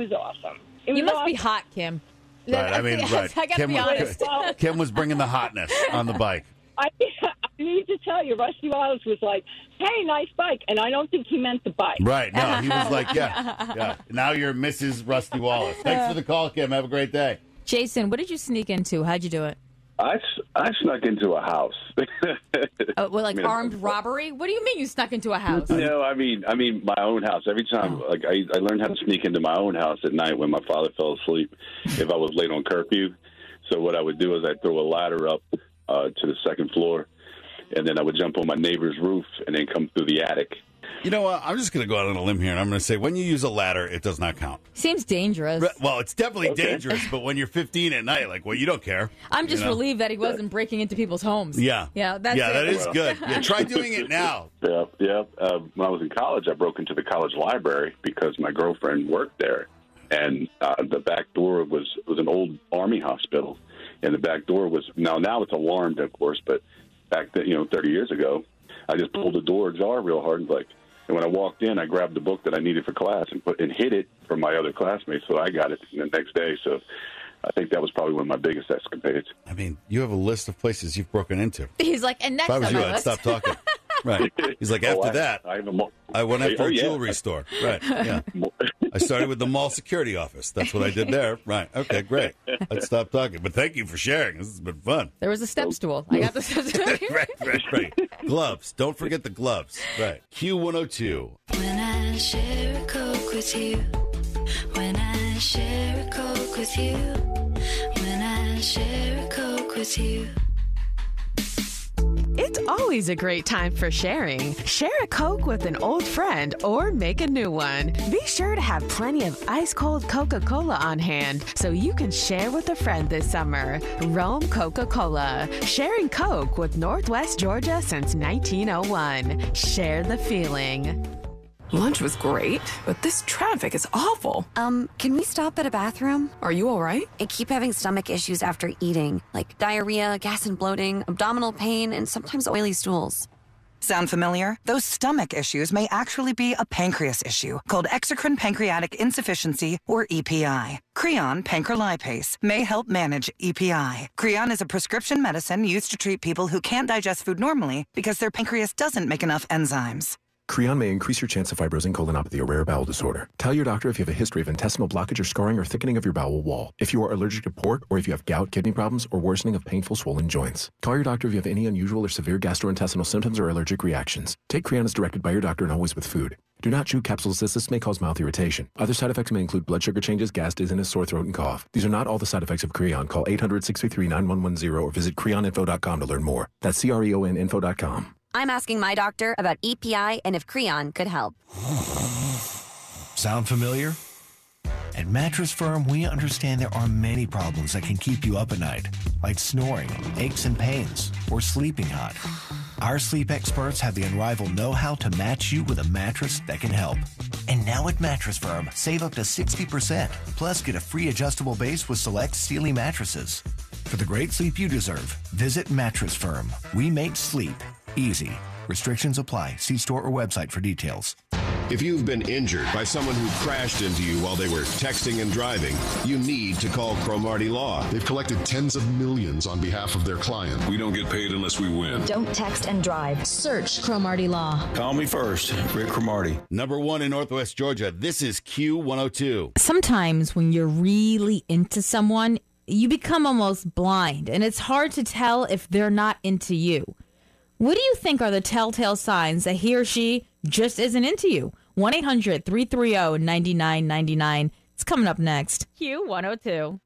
was awesome. You must be hot, Kim. Right, I mean, right. I gotta be honest. Kim was bringing the hotness on the bike. I need to tell you, Rusty Wallace was like, hey, nice bike. And I don't think he meant the bike. Right. No, he was like, yeah. Now you're Mrs. Rusty Wallace. Thanks for the call, Kim. Have a great day. Jason, what did you sneak into? How'd you do it? I snuck into a house. Armed robbery? What do you mean you snuck into a house? No, I mean my own house. Every time, I learned how to sneak into my own house at night when my father fell asleep if I was late on curfew. So what I would do is I'd throw a ladder up to the second floor, and then I would jump on my neighbor's roof and then come through the attic. You know what? I'm just going to go out on a limb here, and I'm going to say when you use a ladder, it does not count. Seems dangerous. Well, it's definitely dangerous, but when you're 15 at night, you don't care. I'm just relieved that he wasn't breaking into people's homes. Yeah. Yeah, that is good. Yeah, try doing it now. Yeah. When I was in college, I broke into the college library because my girlfriend worked there, and the back door was an old Army hospital, and the back door was now it's alarmed, of course, but back then, 30 years ago, I just pulled the door ajar real hard and when I walked in, I grabbed the book that I needed for class and hid it from my other classmates, so I got it the next day. So I think that was probably one of my biggest escapades. I mean, you have a list of places you've broken into. He's like, and next if I was on you, my I'd list. stop talking. Right. He's like, after that, I went after a jewelry store. Right. Yeah. I started with the mall security office. That's what I did there. Right. Okay, great. Let's stop talking. But thank you for sharing. This has been fun. There was a step stool. I got the step stool. Right. Gloves. Don't forget the gloves. Right. Q102. When I share a Coke with you. When I share a Coke with you. When I share a Coke with you. It's always a great time for sharing. Share a Coke with an old friend or make a new one. Be sure to have plenty of ice-cold Coca-Cola on hand so you can share with a friend this summer. Rome Coca-Cola. Sharing Coke with Northwest Georgia since 1901. Share the feeling. Lunch was great, but this traffic is awful. Can we stop at a bathroom? Are you all right? I keep having stomach issues after eating, like diarrhea, gas and bloating, abdominal pain, and sometimes oily stools. Sound familiar? Those stomach issues may actually be a pancreas issue called exocrine pancreatic insufficiency, or EPI. Creon pancrelipase may help manage EPI. Creon is a prescription medicine used to treat people who can't digest food normally because their pancreas doesn't make enough enzymes. Creon may increase your chance of fibrosing colonopathy, a rare bowel disorder. Tell your doctor if you have a history of intestinal blockage or scarring or thickening of your bowel wall, if you are allergic to pork, or if you have gout, kidney problems, or worsening of painful swollen joints. Call your doctor if you have any unusual or severe gastrointestinal symptoms or allergic reactions. Take Creon as directed by your doctor and always with food. Do not chew capsules as this may cause mouth irritation. Other side effects may include blood sugar changes, gas, dizziness, sore throat, and cough. These are not all the side effects of Creon. Call 800-633-9110 or visit creoninfo.com to learn more. That's CREONinfo.com. I'm asking my doctor about EPI and if Creon could help. Sound familiar? At Mattress Firm, we understand there are many problems that can keep you up at night, like snoring, aches and pains, or sleeping hot. Our sleep experts have the unrivaled know-how to match you with a mattress that can help. And now at Mattress Firm, save up to 60%, plus get a free adjustable base with select Sealy mattresses. For the great sleep you deserve, visit Mattress Firm. We make sleep easy. Restrictions apply. See store or website for details. If you've been injured by someone who crashed into you while they were texting and driving, you need to call Cromartie Law. They've collected tens of millions on behalf of their client. We don't get paid unless we win. Don't text and drive. Search Cromartie Law. Call me first, Rick Cromartie. Number 1 in Northwest Georgia. This is Q102. Sometimes when you're really into someone, you become almost blind, and it's hard to tell if they're not into you. What do you think are the telltale signs that he or she just isn't into you? 1-800-330-9999. It's coming up next. Q102.